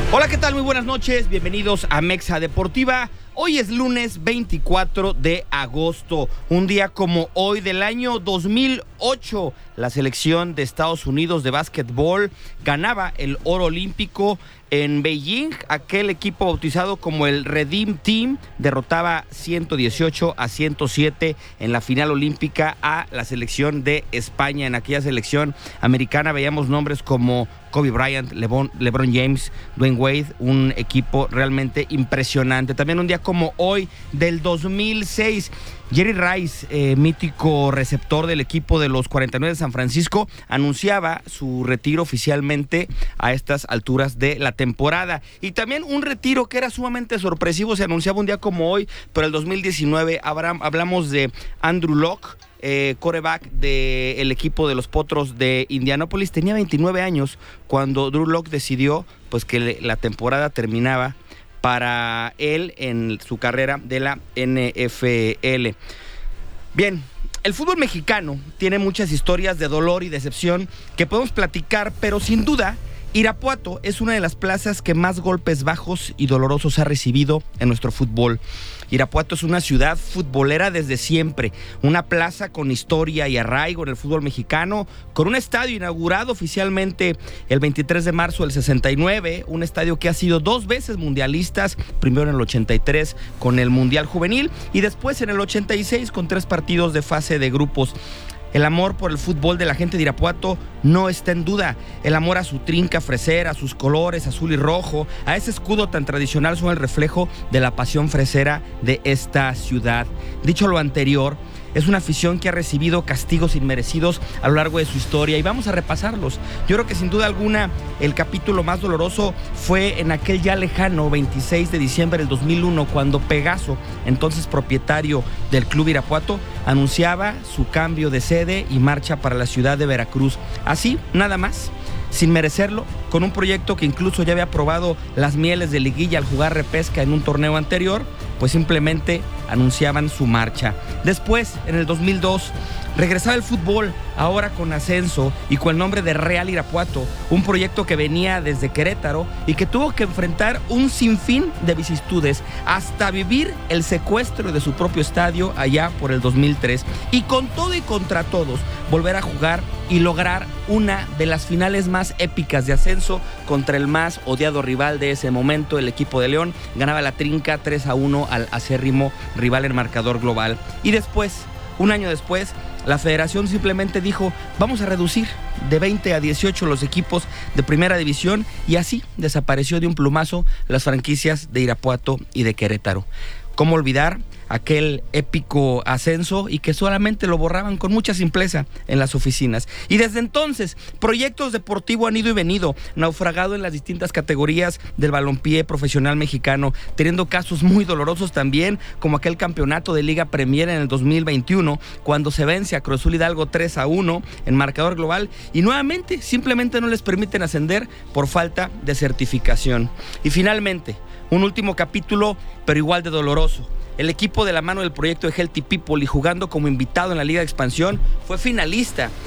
Hola, ¿qué tal? Muy buenas noches, bienvenidos a Mexa Deportiva. Hoy es lunes 24 de agosto, un día como hoy del año 2008. La selección de Estados Unidos de básquetbol ganaba el oro olímpico en Beijing. Aquel equipo bautizado como el Redeem Team derrotaba 118-107 en la final olímpica a la selección de España. En aquella selección americana veíamos nombres como Kobe Bryant, LeBron James, Dwayne Wade, un equipo realmente impresionante. También un día como hoy del 2006, Jerry Rice, mítico receptor del equipo de los 49 de San Francisco, anunciaba su retiro oficialmente a estas alturas de la temporada. Y también un retiro que era sumamente sorpresivo, se anunciaba un día como hoy, pero el 2019 hablamos de Andrew Luck, quarterback del equipo de los Potros de Indianápolis. Tenía 29 años cuando Drew Lock decidió pues que la temporada terminaba para él en su carrera de la NFL. Bien, el fútbol mexicano tiene muchas historias de dolor y decepción que podemos platicar, pero sin duda Irapuato es una de las plazas que más golpes bajos y dolorosos ha recibido en nuestro fútbol. Irapuato es una ciudad futbolera desde siempre, una plaza con historia y arraigo en el fútbol mexicano, con un estadio inaugurado oficialmente el 23 de marzo del 69, un estadio que ha sido 2 veces mundialistas, primero en el 83 con el Mundial Juvenil y después en el 86 con 3 partidos de fase de grupos. El amor por el fútbol de la gente de Irapuato no está en duda. El amor a su trinca fresera, a sus colores azul y rojo, a ese escudo tan tradicional son el reflejo de la pasión fresera de esta ciudad. Dicho lo anterior, es una afición que ha recibido castigos inmerecidos a lo largo de su historia y vamos a repasarlos. Yo creo que sin duda alguna el capítulo más doloroso fue en aquel ya lejano 26 de diciembre del 2001 cuando Pegaso, entonces propietario del Club Irapuato, anunciaba su cambio de sede y marcha para la ciudad de Veracruz. Así, nada más, sin merecerlo, con un proyecto que incluso ya había probado las mieles de liguilla al jugar repesca en un torneo anterior, pues simplemente anunciaban su marcha. Después, en el 2002, regresaba el fútbol, ahora con ascenso y con el nombre de Real Irapuato, un proyecto que venía desde Querétaro y que tuvo que enfrentar un sinfín de vicisitudes hasta vivir el secuestro de su propio estadio allá por el 2003 y con todo y contra todos volver a jugar y lograr una de las finales más épicas de ascenso contra el más odiado rival de ese momento, el equipo de León. Ganaba la trinca 3-1 al acérrimo rival en marcador global. Y después, un año después, la federación simplemente dijo, vamos a reducir de 20 a 18 los equipos de primera división y así desapareció de un plumazo las franquicias de Irapuato y de Querétaro. ¿Cómo olvidar aquel épico ascenso y que solamente lo borraban con mucha simpleza en las oficinas? Y desde entonces, proyectos deportivos han ido y venido, naufragado en las distintas categorías del balompié profesional mexicano, teniendo casos muy dolorosos también, como aquel campeonato de Liga Premier en el 2021, cuando se vence a Cruz Azul Hidalgo 3-1 en marcador global, y nuevamente simplemente no les permiten ascender por falta de certificación. Y finalmente, un último capítulo, pero igual de doloroso. El equipo de la mano del proyecto de Healthy People y jugando como invitado en la Liga de Expansión fue finalista